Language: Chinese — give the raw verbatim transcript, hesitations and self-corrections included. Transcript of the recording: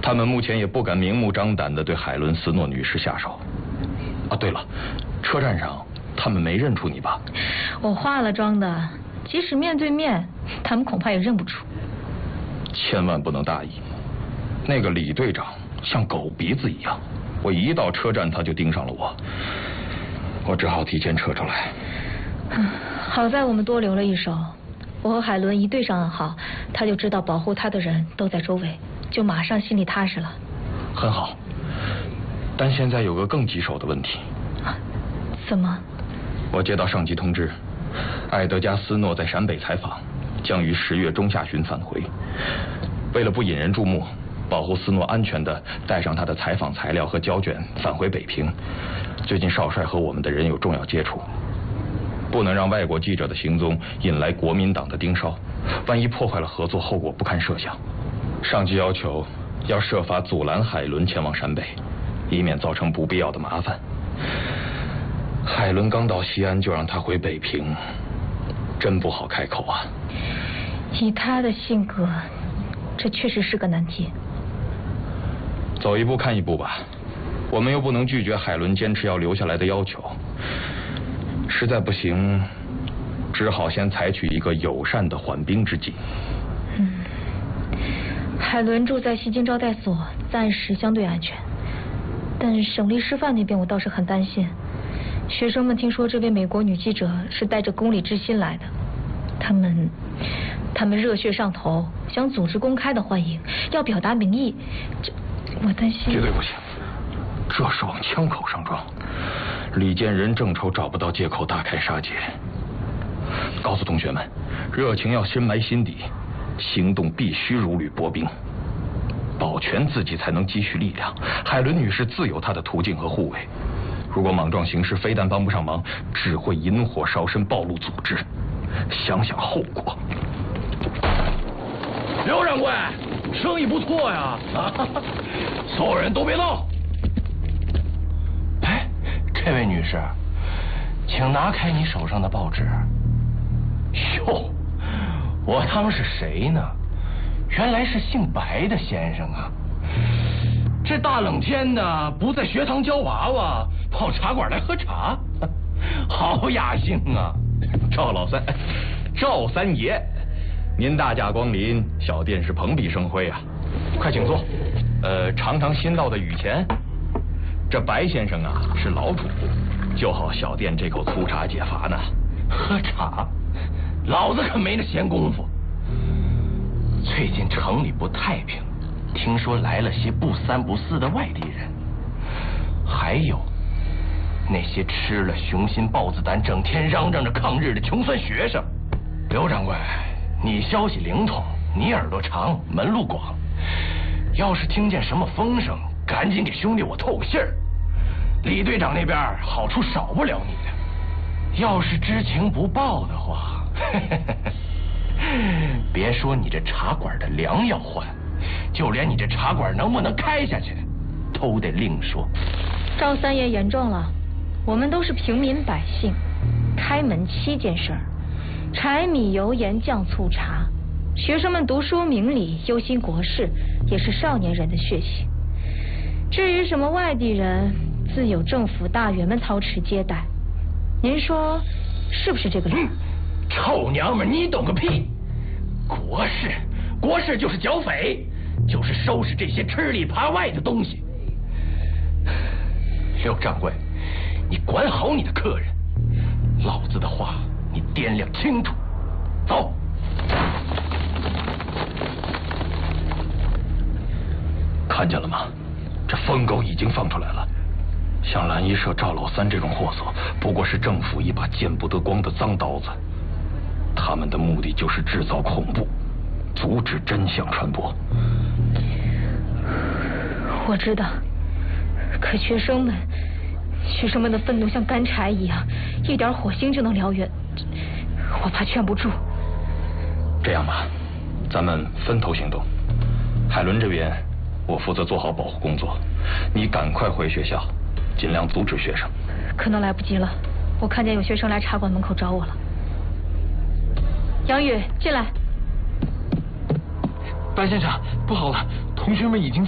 他们目前也不敢明目张胆地对海伦·斯诺女士下手。啊，对了，车站上他们没认出你吧？ 我化了妆的，即使面对面，他们恐怕也认不出。 千万不能大意，那个李队长像狗鼻子一样，我一到车站他就盯上了我，我只好提前撤出来。 好在我们多留了一手，我和海伦一对上暗号，他就知道保护他的人都在周围，就马上心里踏实了。 很好，但现在有个更棘手的问题。 啊？怎么？ 我接到上级通知，艾德加·斯诺在陕北采访，将于十月中下旬返回。为了不引人注目，保护斯诺安全地带上他的采访材料和胶卷返回北平。最近少帅和我们的人有重要接触，不能让外国记者的行踪引来国民党的盯梢，万一破坏了合作，后果不堪设想。上级要求要设法阻拦海伦前往陕北，以免造成不必要的麻烦。海伦刚到西安就让他回北平，真不好开口啊。 以他的性格，这确实是个难题。 走一步看一步吧，我们又不能拒绝海伦坚持要留下来的要求。实在不行，只好先采取一个友善的缓兵之计。 嗯，海伦住在西京招待所，暂时相对安全。但省立师范那边我倒是很担心。学生们听说这位美国女记者是带着公理之心来的，他们他们热血上头，想组织公开的欢迎，要表达民意。这我担心。 绝对不行，这是往枪口上撞。李建仁正愁找不到借口大开杀戒。告诉同学们，热情要深埋心底，行动必须如履薄冰，保全自己才能积蓄力量。海伦女士自有她的途径和护卫，如果莽撞行事，非但帮不上忙，只会引火烧身，暴露组织。想想后果。 刘掌柜，生意不错呀！啊，所有人都别动。哎，这位女士，请拿开你手上的报纸。哟，我当是谁呢？原来是姓白的先生啊！这大冷天的，不在学堂教娃娃，跑茶馆来喝茶，好雅兴啊！ 赵老三，赵三爷，您大驾光临，小店是蓬荜生辉啊！快请坐。呃，尝尝新到的雨前。这白先生啊是老主顾，就好小店这口粗茶解乏呢。 喝茶，老子可没那闲工夫。最近城里不太平，听说来了些不三不四的外地人，还有那些吃了雄心豹子胆，整天嚷嚷着抗日的穷酸学生。刘掌柜，你消息灵通，你耳朵长，门路广，要是听见什么风声，赶紧给兄弟我透个信儿。李队长那边好处少不了你的，要是知情不报的话，别说你这茶馆的粮要换，就连你这茶馆能不能开下去，都得另说。 赵三爷言重了，我们都是平民百姓，开门七件事儿：柴米油盐酱醋茶。学生们读书明理，忧心国事，也是少年人的血性。至于什么外地人，自有政府大员们操持接待。您说是不是这个理？ 嗯，臭娘们，你懂个屁！国事，国事就是剿匪，就是收拾这些吃里扒外的东西。刘掌柜，你管好你的客人，老子的话你掂量清楚。走。 看见了吗？这疯狗已经放出来了。像蓝衣社赵老三这种货色，不过是政府一把见不得光的脏刀子。他们的目的就是制造恐怖，阻止真相传播。 我知道，可学生们，学生们的愤怒像干柴一样，一点火星就能燎原，我怕劝不住。 这样吧，咱们分头行动。海伦这边，我负责做好保护工作，你赶快回学校，尽量阻止学生。 可能来不及了，我看见有学生来茶馆门口找我了。杨宇，进来。 白先生，不好了，同学们已经